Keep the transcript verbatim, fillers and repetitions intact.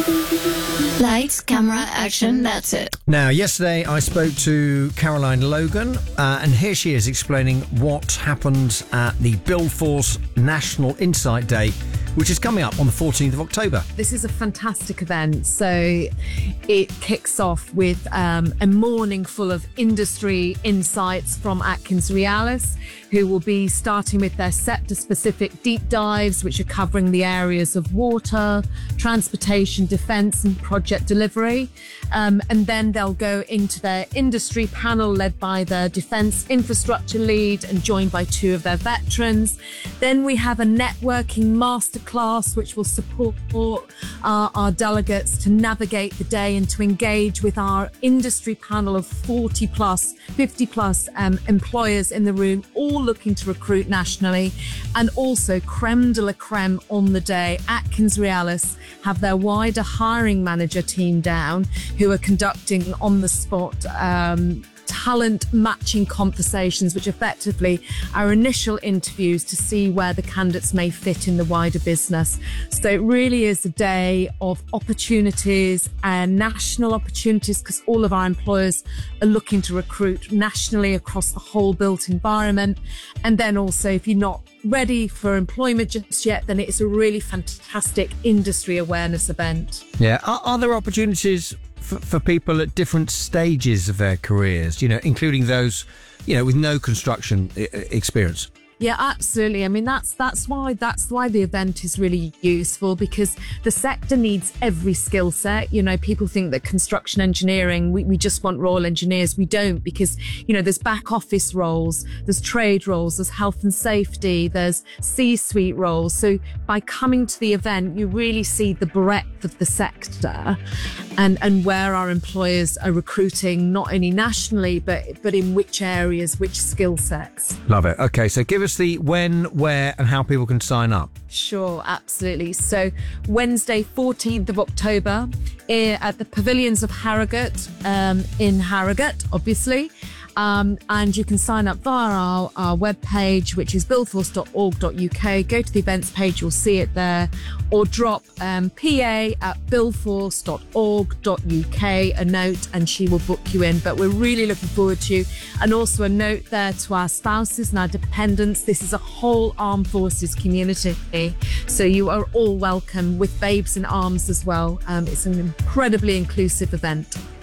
Lights, camera, action, that's it. Now, yesterday I spoke to Caroline Logan, uh, and here she is explaining what happened at the Billforce National Insight Day, which is coming up on the fourteenth of October. This is a fantastic event. So it kicks off with um, a morning full of industry insights from AtkinsRéalis, who will be starting with their sector-specific deep dives, which are covering the areas of water, transportation, defence and project delivery. Um, and then they'll go into their industry panel led by the defence infrastructure lead and joined by two of their veterans. Then we have a networking masterclass, which will support our, our delegates to navigate the day and to engage with our industry panel of forty plus, fifty plus um, employers in the room, all looking to recruit nationally. And also creme de la creme on the day, AtkinsRéalis have their wider hiring manager team down, who are conducting on the spot um, talent matching conversations, which effectively are initial interviews to see where the candidates may fit in the wider business. So it really is a day of opportunities and national opportunities, because all of our employers are looking to recruit nationally across the whole built environment. And then also, if you're not ready for employment just yet, then it's a really fantastic industry awareness event. Yeah. Are, are there opportunities for, for people at different stages of their careers, you know, including those, you know, with no construction I- experience? Yeah, absolutely. I mean, that's that's why that's why the event is really useful, because the sector needs every skill set. You know, people think that construction engineering, we, we just want Royal Engineers. We don't, because, you know, there's back office roles, there's trade roles, there's health and safety, there's C-suite roles. So by coming to the event, you really see the breadth of the sector and, and where our employers are recruiting, not only nationally, but, but in which areas, which skill sets. Love it. Okay, so give us the when, where and how people can sign up. Sure, absolutely. So Wednesday, fourteenth of October, eh, at the Pavilions of Harrogate, um, in Harrogate, obviously. Um, and you can sign up via our, our webpage, which is billforce dot org dot U K. Go to the events page, you'll see it there, or drop um, P A at billforce dot org dot U K a note and she will book you in. But we're really looking forward to you. And also a note there to our spouses and our dependents. This is a whole armed forces community, so you are all welcome, with babes in arms as well. Um, it's an incredibly inclusive event.